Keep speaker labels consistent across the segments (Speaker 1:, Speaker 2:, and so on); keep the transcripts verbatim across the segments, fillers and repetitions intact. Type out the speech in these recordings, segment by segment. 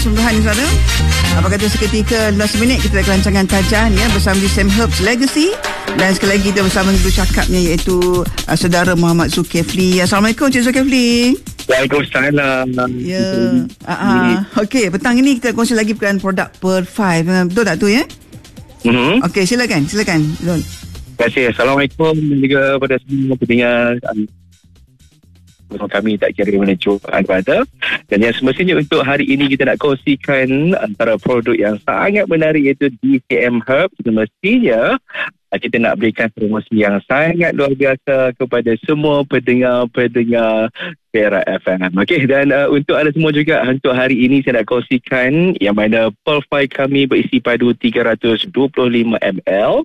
Speaker 1: sungguhan ni saudara. Apa kata seketika last minute kita ada rancangan kajian ya bersama di Sam Herbs Legacy. Dan sekali lagi kita bersama guru cakapnya iaitu uh, saudara Muhammad Zulkifli. Assalamualaikum Cik Zulkifli.
Speaker 2: Waalaikumsalam.
Speaker 1: Ya. Uh, uh, Okey, petang ini kita kongsi lagi perkara produk Pearl five. Uh, betul tak tu ya?
Speaker 2: Mm-hmm.
Speaker 1: Okey, silakan, silakan. Zul.
Speaker 2: Terima kasih. Assalamualaikum dan juga pada semua pendengar kami tak kira di mana anda berada. Dan yang semestinya untuk hari ini kita nak kongsikan antara produk yang sangat menarik iaitu D C M Herb. Semestinya kita nak berikan promosi yang sangat luar biasa kepada semua pendengar-pendengar Perak F M. Okey, dan uh, untuk anda semua juga untuk hari ini saya nak kongsikan yang mana Pearl five kami berisi padu tiga ratus dua puluh lima mililiter.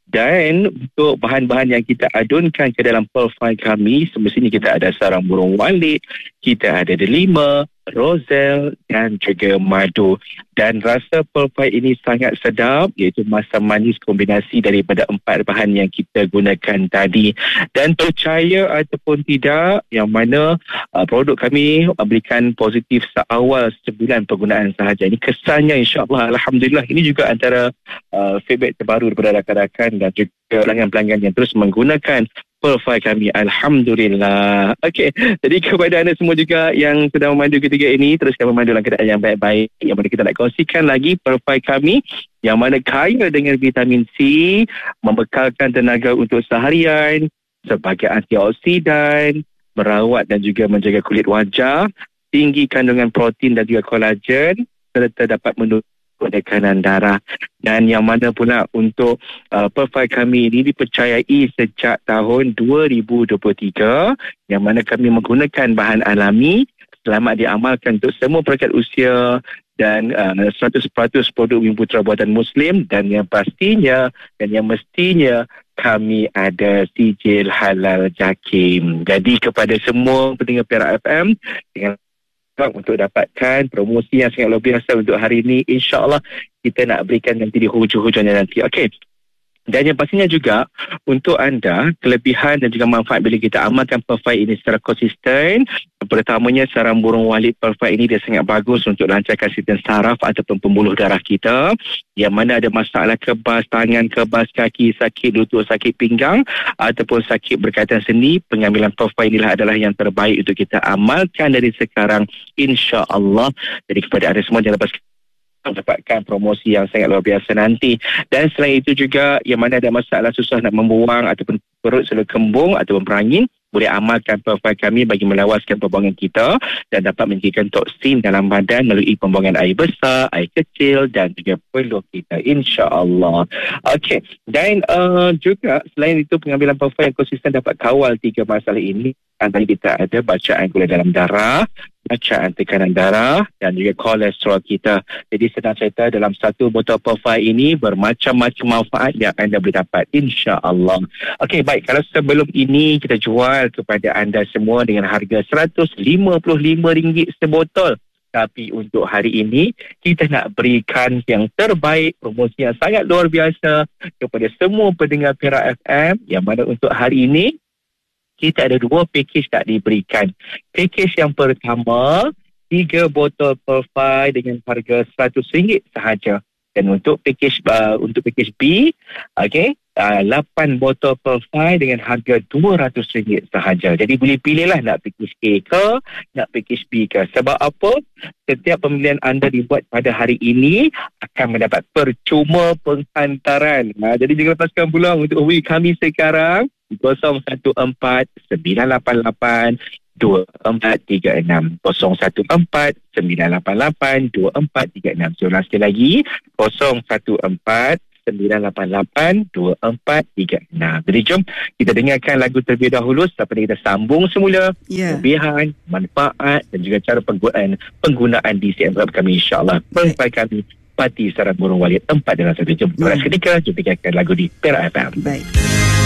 Speaker 2: Dan untuk bahan-bahan yang kita adunkan ke dalam Pearl five kami, semestinya kita ada sarang burung walit, kita ada delima, rozel dan juga madu. Dan rasa Pearl five ini sangat sedap, iaitu masam manis kombinasi daripada empat bahan yang kita gunakan tadi. Dan percaya ataupun tidak, yang mana uh, produk kami berikan positif seawal sebulan penggunaan sahaja. Ini kesannya insya-Allah, alhamdulillah. Ini juga antara uh, feedback terbaru daripada rakan-rakan dan juga pelanggan-pelanggan yang terus menggunakan Pearl five kami. Alhamdulillah. Okey, jadi kepada anda semua juga yang sedang memandu ketiga ini, teruskan memandu dalam keadaan yang baik-baik. Yang mana kita nak kongsikan lagi Pearl five kami yang mana kaya dengan vitamin C, membekalkan tenaga untuk seharian, sebagai antioksidan, merawat dan juga menjaga kulit wajah, tinggi kandungan protein dan juga kolagen, serta dapat menurunkan tekanan darah. Dan yang mana pula untuk uh, Pearl five kami ini dipercayai sejak tahun dua ribu dua puluh tiga, yang mana kami menggunakan bahan alami, selamat diamalkan untuk semua peringkat usia dan uh, seratus peratus produk Bumi Putra buatan Muslim, dan yang pastinya dan yang mestinya kami ada sijil halal JAKIM. Jadi kepada semua pendengar Perak F M, dengan untuk dapatkan promosi yang sangat luar biasa untuk hari ini, insya-Allah kita nak berikan nanti di hujung-hujungnya nanti. Okey. Dan yang pastinya juga untuk anda, kelebihan dan juga manfaat bila kita amalkan Pearl five ini secara konsisten. Pertamanya, sarang burung walit Pearl five ini dia sangat bagus untuk lancarkan sistem saraf ataupun pembuluh darah kita. Yang mana ada masalah kebas tangan, kebas kaki, sakit lutut, sakit pinggang ataupun sakit berkaitan sendi, pengambilan Pearl five inilah adalah yang terbaik untuk kita amalkan dari sekarang, insya-Allah. Jadi kepada anda semua jangan lepas dapatkan promosi yang sangat luar biasa nanti. Dan selain itu juga, yang mana ada masalah susah nak membuang ataupun perut selalu kembung ataupun perangin, boleh amalkan Pearl five kami bagi melawaskan pembuangan kita dan dapat menghilangkan toksin dalam badan melalui pembuangan air besar, air kecil dan juga peluh kita, insya-Allah. Okey, dan uh, juga selain itu pengambilan Pearl five yang konsisten dapat kawal tiga masalah ini. Antara kita ada bacaan gula dalam darah, bacaan tekanan darah dan juga kolesterol kita. Jadi senang cerita, dalam satu botol Pearl five ini bermacam-macam manfaat yang anda boleh dapat, insya-Allah. Okey, baik. Kalau sebelum ini kita jual kepada anda semua dengan harga seratus lima puluh lima ringgit sebotol. Tapi untuk hari ini kita nak berikan yang terbaik, promosi yang sangat luar biasa kepada semua pendengar Perak F M, yang mana untuk hari ini kita ada dua package tak diberikan. Package yang pertama, tiga botol Pearl five dengan harga seratus ringgit sahaja. Dan untuk package uh, untuk package B, okey, uh, lapan botol Pearl five dengan harga dua ratus ringgit sahaja. Jadi boleh pilihlah nak package A ke, nak package B ke. Sebab apa? Setiap pembelian anda dibuat pada hari ini akan mendapat percuma penghantaran. Nah, jadi jangan lepaskan peluang untuk hubungi kami sekarang kosong satu empat sembilan lapan lapan dua empat tiga enam kosong satu empat sembilan lapan lapan dua empat tiga enam. So, ulang sekali lagi, kosong satu empat sembilan lapan lapan dua empat tiga enam. Jadi jom kita dengarkan lagu terlebih dahulu sampai kita sambung semula yeah. kelebihan, manfaat dan juga cara penggunaan penggunaan D C M kami, insya-Allah. Perlukan kami Pati Sarang Burung Walit empat dalam satu. Jom yeah. ketika jom dengarkan lagu di Perak F M.
Speaker 1: Baik.